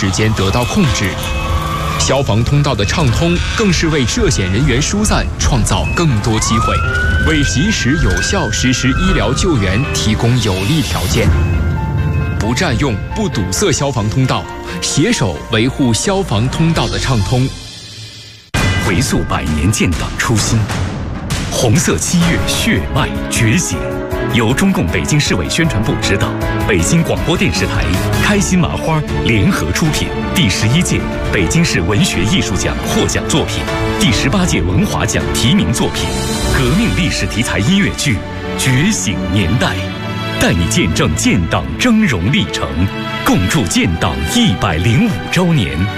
时间得到控制。消防通道的畅通，更是为涉险人员疏散创造更多机会，为及时有效实施医疗救援提供有利条件。不占用、不堵塞消防通道，携手维护消防通道的畅通。 回溯100年建党初心，红色7月血脉觉醒。由中共北京市委宣传部指导，北京广播电视台、开心麻花联合出品，第11届北京市文学艺术奖获奖作品，第18届文华奖提名作品，革命历史题材音乐剧《觉醒年代》，带你见证建党峥嵘历程，共筑建党105周年。